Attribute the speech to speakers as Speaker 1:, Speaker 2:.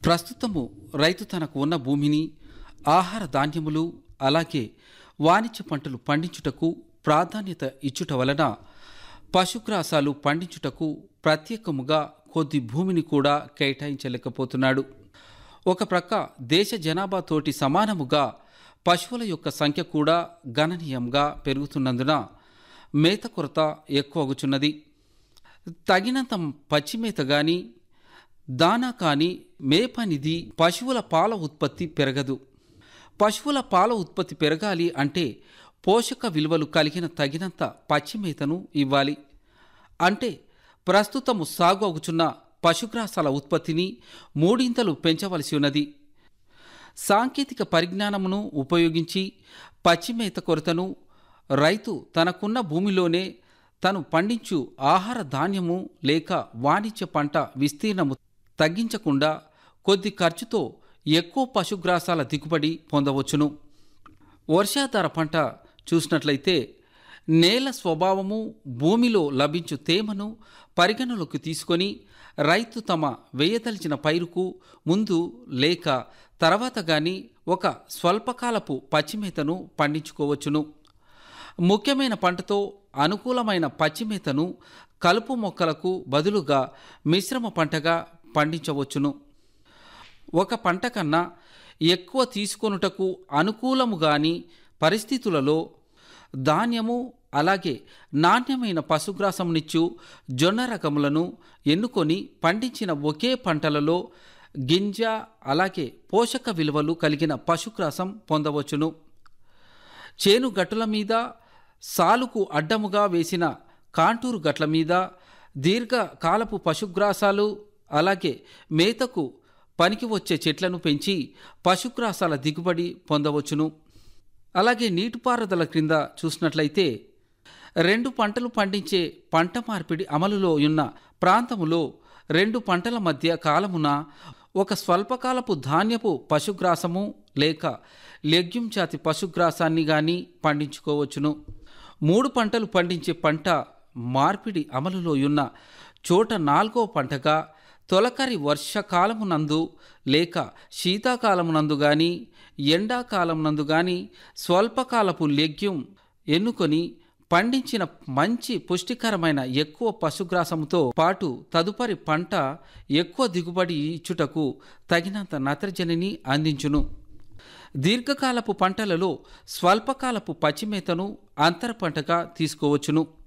Speaker 1: ప్రస్తుతము రైతు తనకు ఉన్న భూమిని ఆహార ధాన్యములు అలాగే వాణిజ్య పంటలు పండించుటకు ప్రాధాన్యత ఇచ్చుట వలన పశుగ్రాసాలు పండించుటకు ప్రత్యేకముగా కొద్ది భూమిని కూడా కేటాయించలేకపోతున్నాడు. ఒక ప్రక్క దేశ జనాభాతోటి సమానముగా పశువుల యొక్క సంఖ్య కూడా గణనీయంగా పెరుగుతున్నందున మేత కొరత ఎక్కువగుచున్నది. తగినంత పచ్చిమేత గాని దానా కానీ మేపనిది పశువుల పాల ఉత్పత్తి పెరగదు. పశువుల పాల ఉత్పత్తి పెరగాలి అంటే పోషక విలువలు కలిగిన తగినంత పచ్చిమేతను ఇవ్వాలి. అంటే ప్రస్తుతము సాగు అగుచున్న పశుగ్రాసాల ఉత్పత్తిని మూడింతలు పెంచవలసి ఉన్నది. సాంకేతిక పరిజ్ఞానమును ఉపయోగించి పచ్చిమేత కొరతను రైతు తనకున్న భూమిలోనే తను పండించు ఆహార ధాన్యము లేక వాణిజ్య పంట విస్తీర్ణము తగ్గించకుండా కొద్ది ఖర్చుతో ఎక్కువ పశుగ్రాసాల దిగుబడి పొందవచ్చును. వర్షాధార పంట చూసినట్లయితే నేల స్వభావము, భూమిలో లభించు తేమను పరిగణలోకి తీసుకొని రైతు తమ వేయదలిచిన పైరుకు ముందు లేక తర్వాత గాని ఒక స్వల్పకాలపు పచ్చిమేతను పండించుకోవచ్చును. ముఖ్యమైన పంటతో అనుకూలమైన పచ్చిమేతను కలుపు మొక్కలకు బదులుగా మిశ్రమ పంటగా పండించవచ్చును. ఒక పంట కన్నా ఎక్కువ తీసుకొనుటకు అనుకూలము గాని పరిస్థితులలో ధాన్యము అలాగే నాణ్యమైన పశుగ్రాసంనిచ్చు జొన్న రకములను ఎన్నుకొని పండించిన ఒకే పంటలలో గింజ అలాగే పోషక విలువలు కలిగిన పశుగ్రాసం పొందవచ్చును. చేను గట్టుల మీద సాలుకు అడ్డముగా వేసిన కాంటూరు గట్ల మీద దీర్ఘకాలపు పశుగ్రాసాలు అలాగే మేతకు పనికి వచ్చే చెట్లను పెంచి పశుగ్రాసాల దిగుబడి పొందవచ్చును. అలాగే నీటిపారుదల క్రింద చూసినట్లయితే 2 పంటలు పండించే పంట మార్పిడి అమలులో ఉన్న ప్రాంతములో 2 పంటల మధ్య కాలమున ఒక స్వల్పకాలపు ధాన్యపు పశుగ్రాసము లేక లెగ్యూమ్ జాతి పశుగ్రాసాన్ని గాని పండించుకోవచ్చును. 3 పంటలు పండించే పంట మార్పిడి అమలులో ఉన్న చోట 4వ పంటగా తొలకరి వర్షకాలమునందు లేక శీతాకాలమునందు గాని ఎండాకాలమునందు గాని స్వల్పకాలపు లెగ్యూమ్ ఎన్నుకొని పండించిన మంచి పుష్టికరమైన ఎక్కువ పశుగ్రాసముతో పాటు తదుపరి పంట ఎక్కువ దిగుబడి ఇచ్చుటకు తగినంత నత్రజనిని అందించును. దీర్ఘకాలపు పంటలలో స్వల్పకాలపు పచ్చిమేతను అంతర పంటగా తీసుకోవచ్చును.